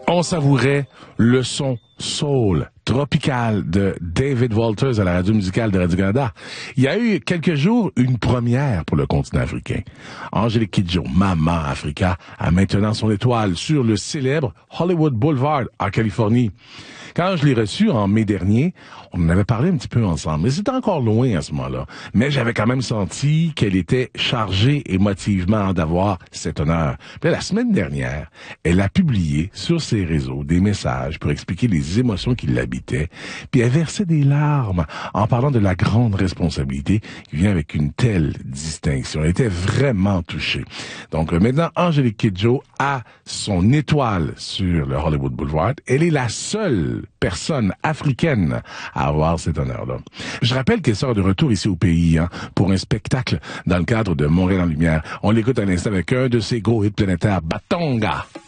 On savourait le son soul tropical de David Walters à la radio musicale de Radio-Canada. Il y a eu quelques jours une première pour le continent africain. Angélique Kidjo, Maman Africa, a maintenant son étoile sur le célèbre Hollywood Boulevard en Californie. Quand je l'ai reçue en mai dernier, on en avait parlé un petit peu ensemble, mais c'était encore loin à ce moment-là. Mais j'avais quand même senti qu'elle était chargée émotivement d'avoir cet honneur. Puis la semaine dernière, elle a publié sur ses réseaux des messages pour expliquer les émotions qui l'habitaient, puis elle versait des larmes en parlant de la grande responsabilité qui vient avec une telle distinction. Elle était vraiment touchée. Donc maintenant, Angélique Kidjo a son étoile sur le Hollywood Boulevard. Elle est la seule personne africaine à avoir cet honneur-là. Je rappelle qu'elle sort de retour ici au pays pour un spectacle dans le cadre de Montréal en Lumière. On l'écoute à l'instant avec un de ses gros hits planétaires, Batonga.